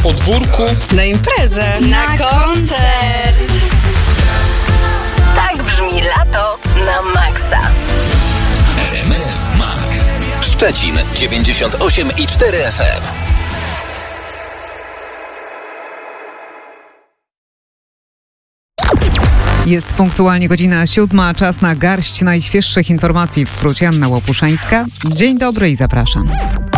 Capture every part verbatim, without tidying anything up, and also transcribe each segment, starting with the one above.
podwórku, na imprezę, na koncert. Tak brzmi lato na maksa. R M F Max. Szczecin dziewięćdziesiąt osiem i cztery F M. Jest punktualnie godzina siódma, czas na garść najświeższych informacji w skrócie. Anna Łopuszańska. Dzień dobry i zapraszam.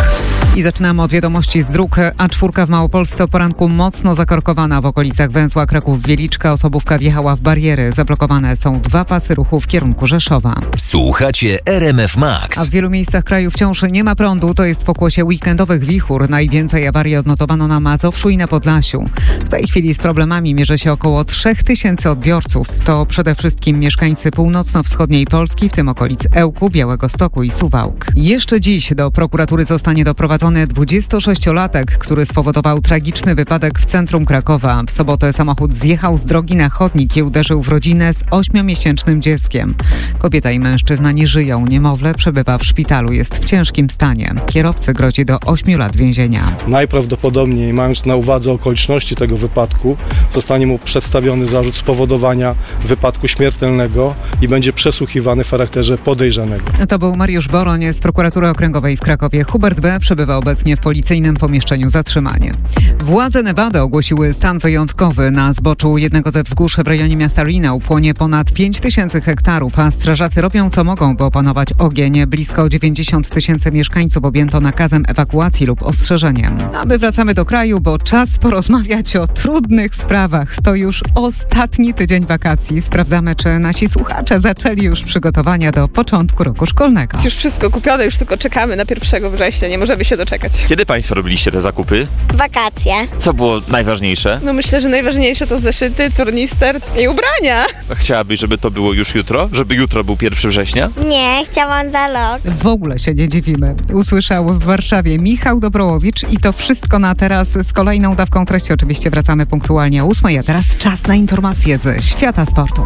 I zaczynamy od wiadomości z dróg. A cztery w Małopolsce o poranku mocno zakorkowana w okolicach węzła Kraków-Wieliczka. Osobówka wjechała w bariery. Zablokowane są dwa pasy ruchu w kierunku Rzeszowa. Słuchacie R M F Max. A w wielu miejscach kraju wciąż nie ma prądu. To jest pokłosie weekendowych wichur. Najwięcej awarii odnotowano na Mazowszu i na Podlasiu. W tej chwili z problemami mierzy się około trzech tysięcy odbiorców. To przede wszystkim mieszkańcy północno-wschodniej Polski, w tym okolic Ełku, Białegostoku i Suwałk. Jeszcze dziś do prokuratury zostanie doprowadzony dwudziestosześciolatek, który spowodował tragiczny wypadek w centrum Krakowa. W sobotę samochód zjechał z drogi na chodnik i uderzył w rodzinę z ośmiomiesięcznym dzieckiem. Kobieta i mężczyzna nie żyją. Niemowlę przebywa w szpitalu. Jest w ciężkim stanie. Kierowcy grozi do ośmiu lat więzienia. Najprawdopodobniej, mając na uwadze okoliczności tego wypadku, zostanie mu przedstawiony zarzut spowodowania wypadku śmiertelnego i będzie przesłuchiwany w charakterze podejrzanego. To był Mariusz Boroń z Prokuratury Okręgowej w Krakowie. Hubert B. przebywa obecnie w policyjnym pomieszczeniu zatrzymanie. Władze Nevady ogłosiły stan wyjątkowy. Na zboczu jednego ze wzgórz w rejonie miasta Reno płonie ponad pięć tysięcy hektarów, a strażacy robią co mogą, by opanować ogień. Blisko dziewięćdziesiąt tysięcy mieszkańców objęto nakazem ewakuacji lub ostrzeżeniem. A my wracamy do kraju, bo czas porozmawiać o trudnych sprawach. To już ostatni tydzień wakacji. Sprawdzamy, czy nasi słuchacze zaczęli już przygotowania do początku roku szkolnego. Już wszystko kupione, już tylko czekamy na pierwszego września. Nie możemy się doczekać. Kiedy Państwo robiliście te zakupy? Wakacje. Co było najważniejsze? No myślę, że najważniejsze to zeszyty, turnister i ubrania. Chciałabyś, żeby to było już jutro? Żeby jutro był pierwszego września? Nie, chciałam za rok. W ogóle się nie dziwimy. Usłyszał w Warszawie Michał Dobrołowicz i to wszystko na teraz. Z kolejną dawką treści oczywiście wracamy punktualnie o ósmej, a teraz czas na informacje ze świata sportu.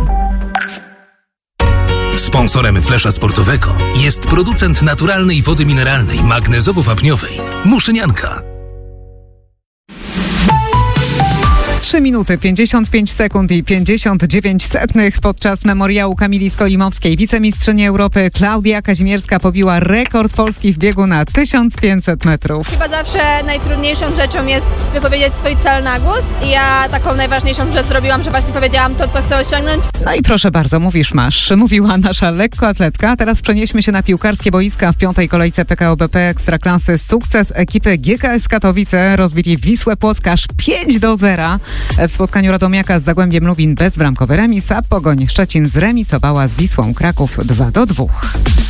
Sponsorem Flesza Sportowego jest producent naturalnej wody mineralnej magnezowo-wapniowej Muszynianka. trzy minuty, pięćdziesiąt pięć sekund i pięćdziesiąt dziewięć setnych podczas memoriału Kamili Skolimowskiej. Wicemistrzyni Europy Klaudia Kazimierska pobiła rekord Polski w biegu na tysiąc pięćset metrów. Chyba zawsze najtrudniejszą rzeczą jest wypowiedzieć swój cel na głos i ja taką najważniejszą rzecz zrobiłam, że właśnie powiedziałam to, co chcę osiągnąć. No i proszę bardzo, mówisz masz, mówiła nasza lekkoatletka. Teraz przenieśmy się na piłkarskie boiska. W piątej kolejce P K O B P Ekstraklasy sukces ekipy G K S Katowice. Rozbili Wisłę Płock aż pięć do zera. W spotkaniu Radomiaka z Zagłębiem Lubin bezbramkowy remis, a Pogoń Szczecin zremisowała z Wisłą Kraków dwa do dwóch.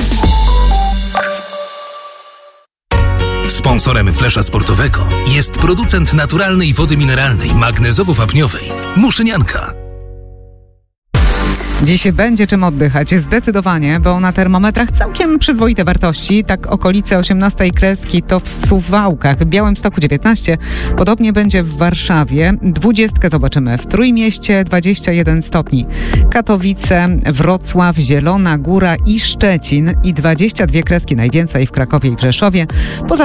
Sponsorem Flesza Sportowego jest producent naturalnej wody mineralnej magnezowo-wapniowej Muszynianka. Dziś będzie czym oddychać, zdecydowanie, bo na termometrach całkiem przyzwoite wartości. Tak okolice osiemnastej kreski to w Suwałkach, w Białymstoku dziewiętnaście. Podobnie będzie w Warszawie. dwudziestkę zobaczymy w Trójmieście, dwadzieścia jeden stopni. Katowice, Wrocław, Zielona Góra i Szczecin i dwadzieścia dwie kreski najwięcej w Krakowie i w Rzeszowie. Poza